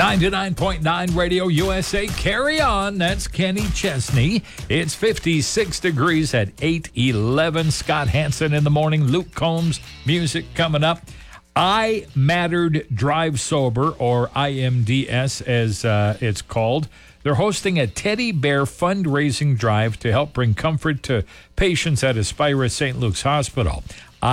99.9 Radio USA. Carry on. That's Kenny Chesney. It's 56 degrees at 8:11. Scott Hansen in the morning. Luke Combs music coming up. I Mattered Drive Sober, or IMDS as it's called. They're hosting a teddy bear fundraising drive to help bring comfort to patients at Aspira St. Luke's Hospital.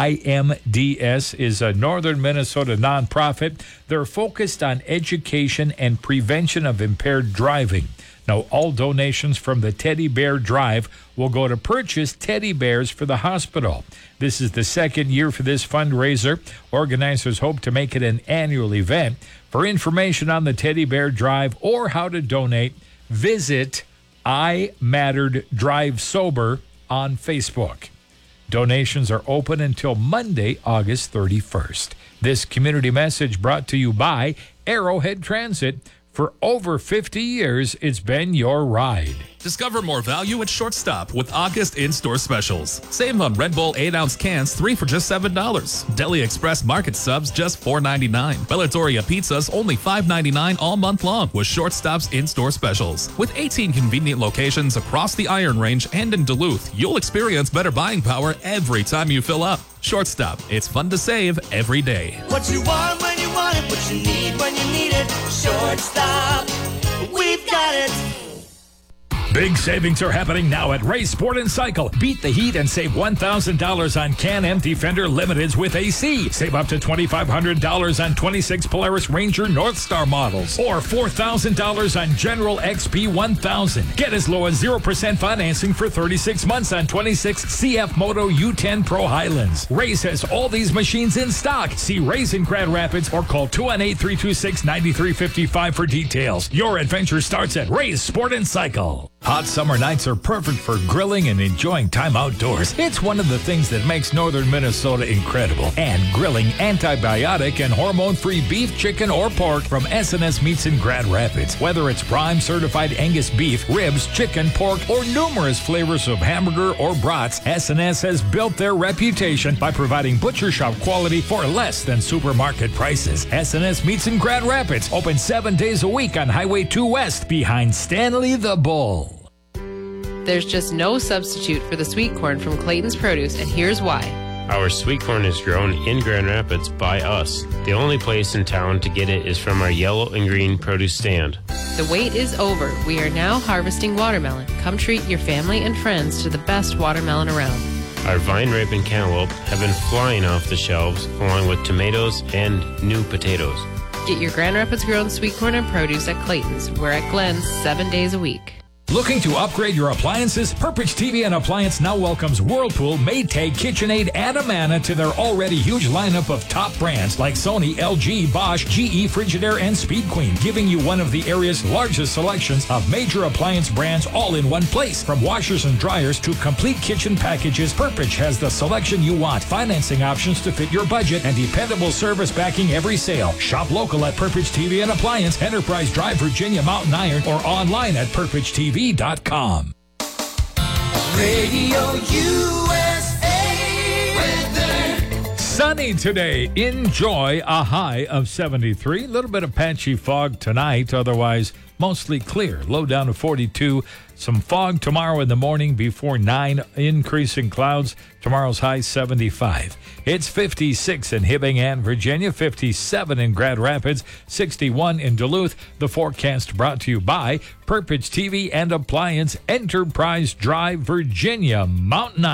IMDS is a northern Minnesota nonprofit. They're focused on education and prevention of impaired driving. Now, all donations from the Teddy Bear Drive will go to purchase teddy bears for the hospital. This is the second year for this fundraiser. Organizers hope to make it an annual event. For information on the Teddy Bear Drive or how to donate, visit I Mattered Drive Sober on Facebook. Donations are open until Monday, August 31st. This community message brought to you by Arrowhead Transit. For over 50 years, it's been your ride. Discover more value at Shortstop with August in-store specials. Save on Red Bull 8-ounce cans, 3 for just $7. Deli Express Market subs, just $4.99. Bellatoria pizzas, only $5.99 all month long with Shortstop's in-store specials. With 18 convenient locations across the Iron Range and in Duluth, you'll experience better buying power every time you fill up. Shortstop, it's fun to save every day. What you want when you want it, what you need when you need it. Shortstop, we've got it. Big savings are happening now at Ray Sport and Cycle. Beat the heat and save $1,000 on Can-Am Defender Limiteds with AC. Save up to $2,500 on 26 Polaris Ranger Northstar models. Or $4,000 on General XP 1000. Get as low as 0% financing for 36 months on 26 CF Moto U10 Pro Highlands. Ray's has all these machines in stock. See Ray's in Grand Rapids or call 218-326-9355 for details. Your adventure starts at Ray's Sport and Cycle. Hot summer nights are perfect for grilling and enjoying time outdoors. It's one of the things that makes northern Minnesota incredible. And grilling antibiotic and hormone-free beef, chicken, or pork from S&S Meats in Grand Rapids. Whether it's prime certified Angus beef, ribs, chicken, pork, or numerous flavors of hamburger or brats, S&S has built their reputation by providing butcher shop quality for less than supermarket prices. S&S Meats in Grand Rapids, open 7 days a week on Highway 2 West behind Stanley the Bull. There's just no substitute for the sweet corn from Clayton's Produce, and here's why. Our sweet corn is grown in Grand Rapids by us. The only place in town to get it is from our yellow and green produce stand. The wait is over. We are now harvesting watermelon. Come treat your family and friends to the best watermelon around. Our vine ripened cantaloupe have been flying off the shelves, along with tomatoes and new potatoes. Get your Grand Rapids grown sweet corn and produce at Clayton's. We're at Glenn's 7 days a week. Looking to upgrade your appliances? Purpose TV and Appliance now welcomes Whirlpool, Maytag, KitchenAid, and Amana to their already huge lineup of top brands like Sony, LG, Bosch, GE, Frigidaire, and Speed Queen, giving you one of the area's largest selections of major appliance brands all in one place. From washers and dryers to complete kitchen packages, Purpose has the selection you want, financing options to fit your budget, and dependable service backing every sale. Shop local at Purpose TV and Appliance, Enterprise Drive, Virginia, Mountain Iron, or online at PurposeTV.com. Radio USA weather. Sunny today. Enjoy a high of 73. A little bit of patchy fog tonight. Otherwise, mostly clear. Low down to 42. Some fog tomorrow in the morning before 9. Increasing clouds. Tomorrow's high 75. It's 56 in Hibbing and Virginia. 57 in Grand Rapids. 61 in Duluth. The forecast brought to you by Purpose TV and Appliance, Enterprise Drive, Virginia, Mountain